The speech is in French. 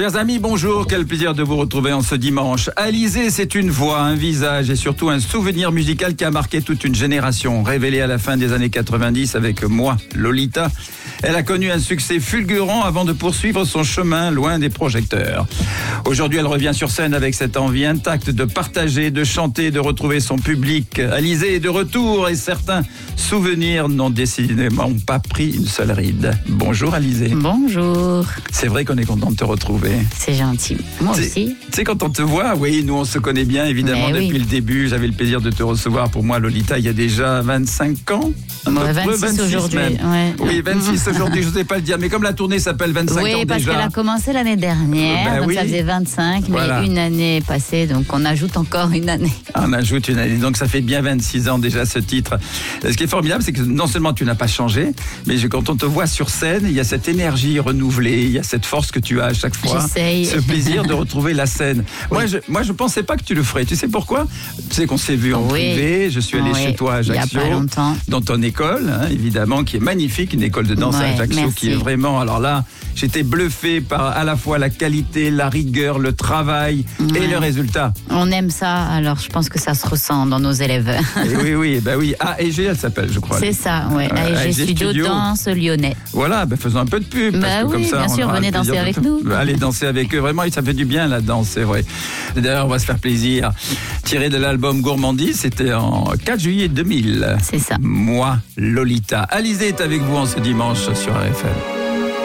Chers amis, bonjour, quel plaisir de vous retrouver en ce dimanche. Alizée, c'est une voix, un visage et surtout un souvenir musical qui a marqué toute une génération. Révélée à la fin des années 90 avec Moi, Lolita, elle a connu un succès fulgurant avant de poursuivre son chemin loin des projecteurs. Aujourd'hui, elle revient sur scène avec cette envie intacte de partager, de chanter, de retrouver son public. Alizée est de retour et certains souvenirs n'ont décidément pas pris une seule ride. Bonjour Alizée. Bonjour. C'est vrai qu'on est content de te retrouver. C'est gentil. Moi aussi. Tu sais, quand on te voit, oui, nous on se connaît bien évidemment depuis le début. J'avais le plaisir de te recevoir pour moi, Lolita, il y a déjà 25 ans. 26 aujourd'hui. Ouais. Oui, 26 aujourd'hui, je ne sais pas le dire, mais comme la tournée s'appelle 25 ans déjà. Oui, parce qu'elle a commencé l'année dernière, donc ça faisait 25, mais une année est passée, donc on ajoute encore une année. On ajoute une année, donc ça fait bien 26 ans déjà ce titre. Ce qui est formidable, c'est que non seulement tu n'as pas changé, mais quand on te voit sur scène, il y a cette énergie renouvelée, il y a cette force que tu as à chaque fois. J'essaye. Ce plaisir de retrouver la scène. Oui. Moi, je pensais pas que tu le ferais. Tu sais pourquoi? Tu sais qu'on s'est vu en privé. Je suis allé chez toi à Ajaccio, il y a pas longtemps, dans ton école, hein, évidemment, qui est magnifique, une école de danse à Ajaccio, qui est vraiment. Alors là, j'étais bluffé par à la fois la qualité, la rigueur, le travail et le résultat. On aime ça, alors je pense que ça se ressent dans nos élèves. Et oui. AEG, elle s'appelle, je crois. C'est ça, oui. AEG Studio Danse Lyonnais. Voilà, faisons un peu de pub. Parce que comme ça, bien sûr, venez danser avec nous. Allez danser avec eux, vraiment, ça fait du bien la danse, c'est vrai. D'ailleurs, on va se faire plaisir. Tiré de l'album Gourmandise, c'était en 4 juillet 2000. C'est ça. Moi, Lolita. Alizée est avec vous en ce dimanche sur RFM.